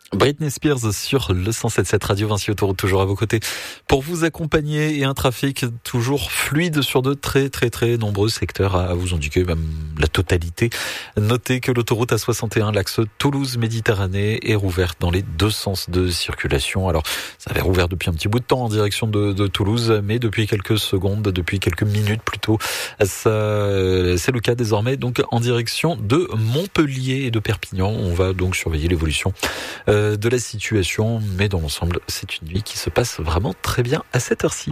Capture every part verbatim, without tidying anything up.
Britney Spears sur le cent sept virgule sept Radio Vinci Autoroute, toujours à vos côtés pour vous accompagner, et un trafic toujours fluide sur de très très très nombreux secteurs à vous indiquer, même la totalité. Notez que l'autoroute A soixante et un, l'axe Toulouse-Méditerranée, est rouverte dans les deux sens de circulation. Alors, ça avait rouvert depuis un petit bout de temps en direction de, de Toulouse, mais depuis quelques secondes, depuis quelques minutes plutôt, ça, c'est le cas désormais donc en direction de Montpellier et de Perpignan. On va donc surveiller l'évolution euh, de la situation, mais dans l'ensemble, c'est une nuit qui se passe vraiment très bien à cette heure-ci.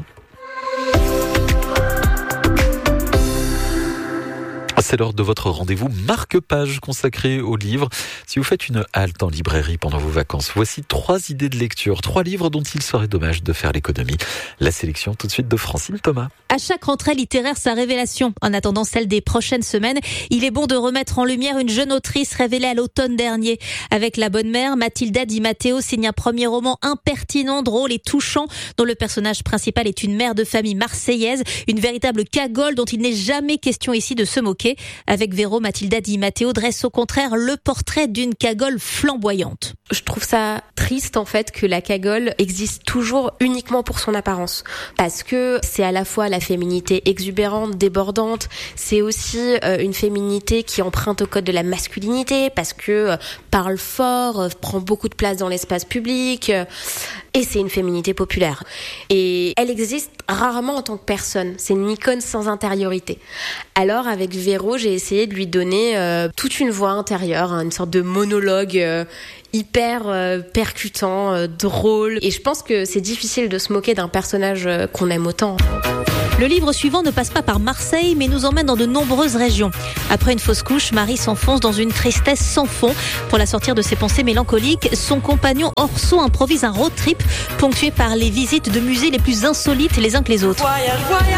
C'est l'heure de votre rendez-vous marque-page consacré aux livres. Si vous faites une halte en librairie pendant vos vacances, voici trois idées de lecture, trois livres dont il serait dommage de faire l'économie. La sélection tout de suite de Francine Thomas. À chaque rentrée littéraire, sa révélation. En attendant celle des prochaines semaines, il est bon de remettre en lumière une jeune autrice révélée à l'automne dernier. Avec La Bonne Mère, Mathilda Di Matteo signe un premier roman impertinent, drôle et touchant, dont le personnage principal est une mère de famille marseillaise, une véritable cagole dont il n'est jamais question ici de se moquer. Avec Véro, Mathilda Di Matteo dresse au contraire le portrait d'une cagole flamboyante. Je trouve ça triste en fait que la cagole existe toujours uniquement pour son apparence, parce que c'est à la fois la féminité exubérante, débordante, c'est aussi euh, une féminité qui emprunte au code de la masculinité, parce que euh, parle fort, euh, prend beaucoup de place dans l'espace public, euh, et c'est une féminité populaire. Et elle existe rarement en tant que personne, c'est une icône sans intériorité. Alors avec Véro, j'ai essayé de lui donner euh, toute une voix intérieure, hein, une sorte de monologue euh, hyper euh, percutant, euh, drôle. Et je pense que c'est difficile de se moquer d'un personnage euh, qu'on aime autant. Le livre suivant ne passe pas par Marseille, mais nous emmène dans de nombreuses régions. Après une fausse couche, Marie s'enfonce dans une tristesse sans fond. Pour la sortir de ses pensées mélancoliques, son compagnon Orso improvise un road trip ponctué par les visites de musées les plus insolites les uns que les autres. Voyage, voyage.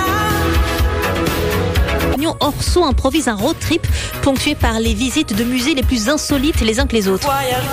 Orso improvise un road trip ponctué par les visites de musées les plus insolites les uns que les autres. Voyage,